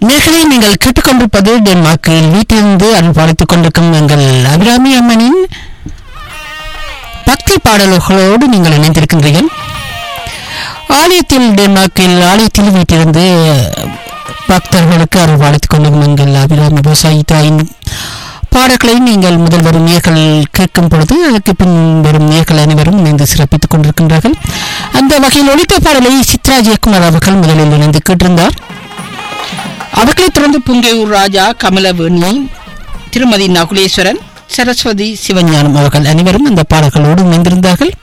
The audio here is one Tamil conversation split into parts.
நேர்களை நீங்கள் கேட்டுக்கொண்டிருப்பது டென்மார்க்கில் வீட்டிலிருந்து அருள் பாலித்துக் கொண்டிருக்கும் எங்கள் அபிராமி அம்மனின் பக்தி பாடல்களோடு நீங்கள் இணைந்திருக்கின்றீர்கள். ஆலயத்தில் டென்மார்க்கில் ஆலயத்தில் வீட்டிலிருந்து பக்தர்களுக்கு அருள் பாலித்துக் கொண்டிருக்கும் எங்கள் அபிராமி விவசாயி தாயின் பாடல்களை நீங்கள் முதல் வரும் நேர்கள் கேட்கும் பொழுது அதற்கு பின் வரும் நேர்கள் அனைவரும் இணைந்து சிறப்பித்துக் கொண்டிருக்கின்றார்கள். அந்த வகையில் ஒலித்த பாடலை சித்ரா ஜெயக்குமார் அவர்கள் முதலில் இணைந்து கேட்டிருந்தார். அவர்களைத் தொடர்ந்து புங்கையூர் ராஜா, கமலவேணி, திருமதி நகுலேஸ்வரன், சரஸ்வதி சிவஞானம் அவர்கள் அனைவரும் அந்த பாடல்களோடு இணைந்திருந்தார்கள்.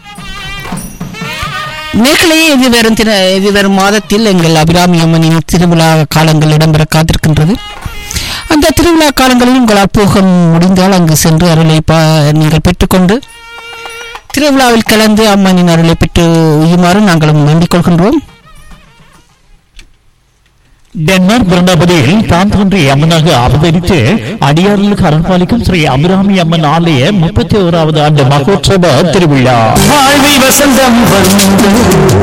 நேர்களே எதிர்வரும் மாதத்தில் எங்கள் அபிராமி அம்மனின் திருவிழா காலங்கள் இடம்பெற காத்திருக்கின்றது. அந்த திருவிழா காலங்களில் உங்களால் போக முடிந்தால் அங்கு சென்று அருளை நீங்கள் பெற்றுக்கொண்டு திருவிழாவில் கலந்து அம்மனின் அருளை பெற்று உயுமாறு நாங்களும் வேண்டிக் கொள்கின்றோம். டென்மார்க் பிருந்தாபதியில் தான் தோன்றிய அம்மனாக அவதரித்து அடியார்களுக்கு அருள்பாலிக்கும் ஸ்ரீ அபிராமி அம்மன் ஆலய 31வது ஆண்டு மகோற்சவ திருவிழா வாழ்வில் வசந்தம் வந்து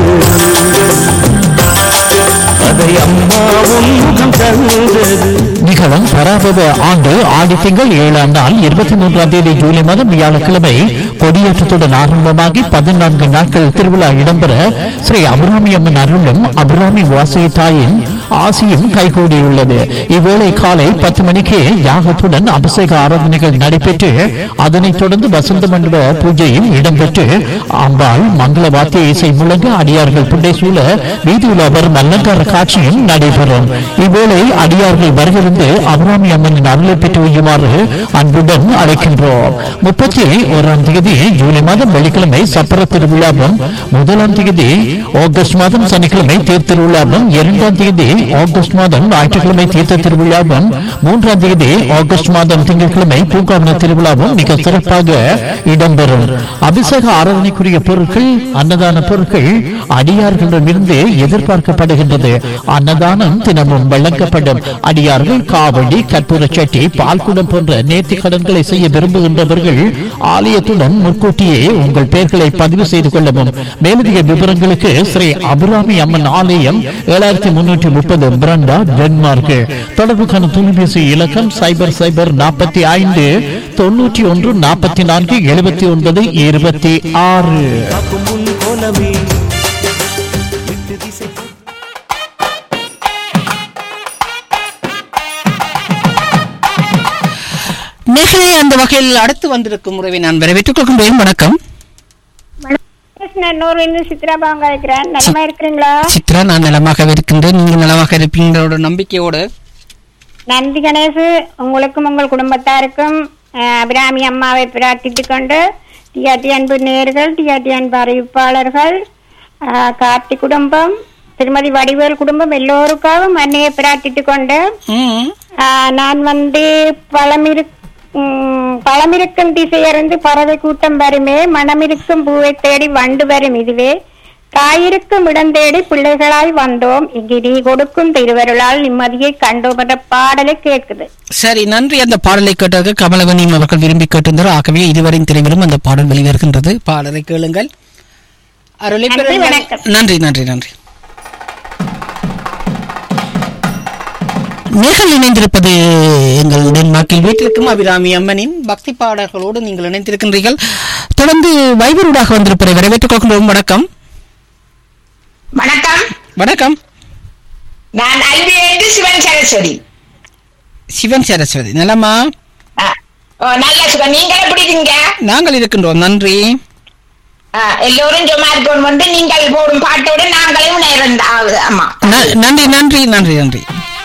அதை அம்மாவும் நிகழும் பராபவ ஆண்டு ஆடி திங்கள் 7ஆம் நாள் 23ஆம் தேதி ஜூலை மாதம் வியாழக்கிழமை கொடியேற்றத்துடன் ஆரம்பமாகி 14 நாட்கள் திருவிழா இடம்பெற ஸ்ரீ அபிராமி அம்மன் அருளும் அபிராமி வாசகி தாயின் ஆசியும் கைகூடியுள்ளது. இவ்வேளை காலை 10 மணிக்கு யாகத்துடன் அபிஷேக ஆராதனைகள் நடைபெற்று அதனைத் தொடர்ந்து வசந்த மண்டப பூஜையும் இடம்பெற்று அம்பாள் மங்கள வாத்திய இசை முழங்க அடியார்கள் புண்டை சூழ வீதியில் வரும் அலங்கார காட்சியும் நடைபெறும். இவ்வேளை அடியார்கள் வருகிருந்து அபிராமி அம்மனின் அருளை பெற்று வையுமாறு அன்புடன் அழைக்கின்றோம். 31ஆம் தேதி ஜூலை மாதம் வெள்ளிக்கிழமை சப்பர திருவிழாவும், 1ஆம் தேதி ஆகஸ்ட் மாதம் சனிக்கிழமை தேர் திருவிழாவும், 2ஆம் தேதி ஆகஸ்ட் மாதம் ஞாயிற்றுக்கிழமை தீர்த்த திருவிழாவும், 3ஆம் தேதி ஆகஸ்ட் மாதம் திங்கட்கிழமை பூங்காவன திருவிழாவும் மிக சிறப்பாக இடம்பெறும். அபிஷேக ஆராதனைக்குரிய பொருட்கள், அன்னதான பொருட்கள் அடியார்களிடமிருந்து எதிர்பார்க்கப்படுகின்றது. அன்னதானம் தினமும் வழங்கப்படும். அடியார்கள் காவடி, கற்பூர சட்டி, பால்குடம் போன்ற நேர்த்தி கடன்களை செய்ய விரும்புகின்றவர்கள் ஆலயத்துடன் முன்கூட்டியே உங்கள் பெயர்களை பதிவு செய்து கொள்ளவும். மேலதிக விவரங்களுக்கு ஸ்ரீ அபிராமி அம்மன் ஆலயம் 7330 பிரண்டா, டென்மார்க். தொடர்புக்கான தொலைபேசி இலக்கம் 0045 91 44 79 26. நேர்களே, அந்த வகையில் அடுத்து வந்திருக்கும் உறவை நான் வரவேற்றுக் கொள்கின்றேன். வணக்கம். சித்ரா, நான் நலமாக இருக்கின்றேன். நீங்க நலமாக இருப்பீங்களோட நம்பிக்கையோடு. நன்றி கணேசு. உங்களுக்கும் உங்கள் குடும்பத்தாருக்கும் அபிராமி அம்மாவை பிரார்த்தித்துக் கொண்டு டிஆர்டி அன்பு நேயர்கள், டிஆர்டி அன்பு அறிவிப்பாளர்கள், கார்த்தி குடும்பம், திருமதி வடிவேல் குடும்பம் எல்லோருக்காகவும் அன்னையை பிரார்த்தித்துக் கொண்டு நான் பழமிருக்கும் திசையறிந்து பறவை கூட்டம் வருமே, மனமிருக்கும் பூவை தேடி வண்டு வரும் இதுவே, காயிருக்கும் இடம் தேடி பிள்ளைகளாய் வந்தோம், இங்கு நீ கொடுக்கும் திருவருளால் நிம்மதியை கண்டோம் என்ற பாடலை கேட்குது. சரி, நன்றி. அந்த பாடலை கேட்டதற்கு கமலவனியும் அவர்கள் விரும்பி கேட்டிருந்தார். ஆகவே இதுவரை திரைவிலும் அந்த பாடல் வெளிவருகின்றது. பாடலை கேளுங்கள். அருளை நன்றி நன்றி நன்றி. நீங்கள் இணைந்திருப்பது எங்கள் டென்மார்க்கில் வீட்டிற்கும் அபிராமி அம்மனின் பக்தி பாடல்களோடு நீங்கள் இணைந்திருக்கின்றீர்கள். தொடர்ந்து வைபரூடாக வந்திருப்பதை வரவேற்றுக் கொள்கின்றோம். வணக்கம். வணக்கம். வணக்கம். நான் சிவன் சரஸ்வதி. சிவன் சரஸ்வதி, நலமா? நல்ல சுகம். நீங்க எப்படி இருக்கீங்க? நாங்கள் இருக்கின்றோம், நன்றி. எல்லோரும் ஜொமாட் வந்து நீங்கள் போடும் பாட்டோடு நாங்களும் நன்றி நன்றி நன்றி நன்றி.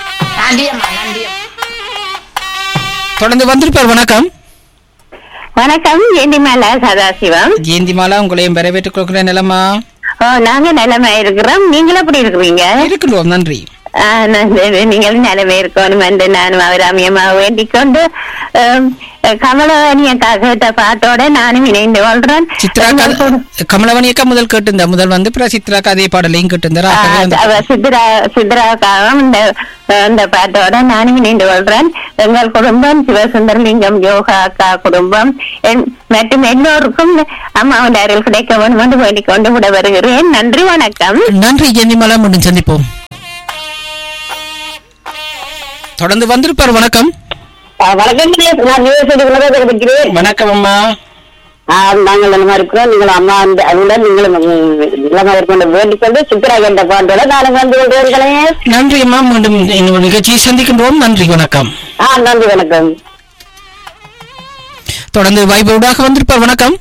தொடர்ந்து வந்திருப்பார். வணக்கம். வணக்கம். ஜெயந்திமாலா சதாசிவம். ஜெயந்திமாலா, உங்களையும் வரவேற்றுக் கொள்கிறேன். நிலமா? நாங்க நிலைமை இருக்கிறோம். நீங்களும் எப்படி இருக்கிறீங்க? இருக்கிறோம், நன்றி. நீங்களும் நிலைமை இருக்கணும் என்று நானும் அபிராமியமா வேண்டிக் கொண்டு கமலவாணியக்கா கேட்ட பாட்டோட நானும் இணைந்து கொள்றேன். கமலவாணியக்கா முதல் கேட்டிருந்தா, முதல் வந்து சித்ராக்கா அதே பாடலையும் கேட்டிருந்தார். சித்ராக்காவும் இந்த பாட்டோட நானும் இணைந்து கொள்றேன். எங்கள் குடும்பம் சிவசுந்தரலிங்கம் யோகா அக்கா குடும்பம் மற்றும் எல்லோருக்கும் அம்மாவின் அருள் கிடைக்க வேண்டும் என்று வேண்டிக் கொண்டு விட வருகிறேன். நன்றி, வணக்கம். நன்றி ஜெயந்திமாலா, மீண்டும் சந்திப்போம். தொடர்ந்து வந்திருப்பார். வணக்கம். வணக்கம், நான் இருக்கிறேன். வணக்கம் அம்மா. நாங்கள் நல்லமா இருக்கிறோம். நீங்கள் அம்மா அதுடன் நீங்களும் நல்லமா இருக்க வேண்டிக் கொண்டு சித்ரா என்ற பாட்டோட நானும் வந்து கொண்டிருக்கிறேன். நன்றி அம்மா. மீண்டும் இன்னொரு நிகழ்ச்சியை சந்திக்கின்றோம். நன்றி, வணக்கம். நன்றி, வணக்கம். தொடர்ந்து வைபவடாக வந்திருப்பார். வணக்கம்.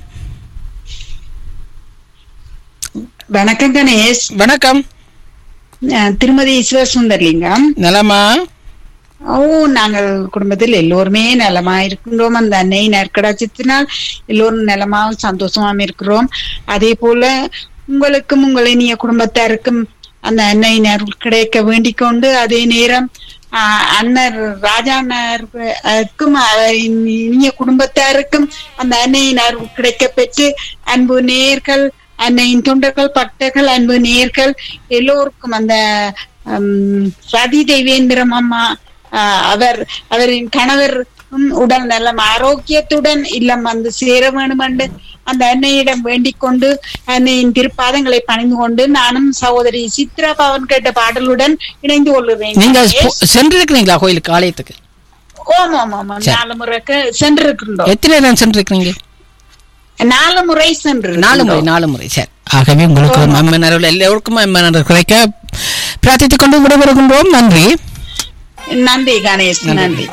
வணக்கம் கணேஷ். வணக்கம். திருமதி சிவசுந்தர்லிங்கம். நலமா? நாங்கள் குடும்பத்தில் எல்லோருமே நலமா இருக்கின்றோம். அந்த அன்னை நற்கடாட்சியத்தினால் எல்லோரும் நலமாக சந்தோஷமாக இருக்கிறோம். அதே போல உங்களுக்கும் உங்கள் இனிய குடும்பத்தாருக்கும் அந்த அன்னை கிடைக்க வேண்டிக் கொண்டு, அதே நேரம் அன்னர் ராஜாக்கும் இனிய குடும்பத்தாருக்கும் அந்த அன்னையின் அருள் கிடைக்க பெற்று அன்பு நேயர்கள், அன்னையின் தொண்டர்கள், பக்தர்கள், அன்பு நேயர்கள் எல்லோருக்கும் அந்த ரதி தேவேந்திரம் அம்மா அவரின் கணவர் உடல் நலம் ஆரோக்கியத்துடன் இல்லம் வந்து சேர வேண்டும் என்று அந்த அன்னையிடம் வேண்டிக் கொண்டு அன்னையின் திருப்பாதங்களை பணிந்து கொண்டு நானும் சகோதரி சித்ரா பவன் கேட்ட பாடலுடன் இணைந்து கொள்ளுவேன். நீங்க சென்றிருக்கிறீங்களா கோயிலுக்கு, ஆலயத்துக்கு? ஓம் ஓம் ஓம் 4 முறைக்கு சென்றிருக்கின்றோம். எத்தனை நேரம் சென்றிருக்கிறீங்க? 4 முறை சென்று. 4 முறை. சரி. ஆகவே உங்களுக்கு அம்மன் எல்லோருக்கும் அம்மன் கிடைக்க பிரார்த்தித்துக் கொண்டு விடைபெறுகின்றோம். நன்றி. நன்றி கணேஷ். நன்றி.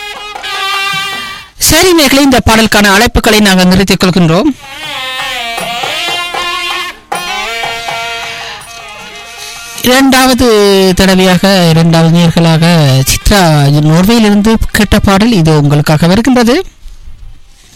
சரி நேர்களே, இந்த பாடலுக்கான அழைப்புகளை நாங்கள் நிறுத்திக் கொள்கின்றோம். இரண்டாவது நேர்களாக சித்ரா நோர்வேயிலிருந்து கேட்ட பாடல் இது உங்களுக்காக வருகின்றது.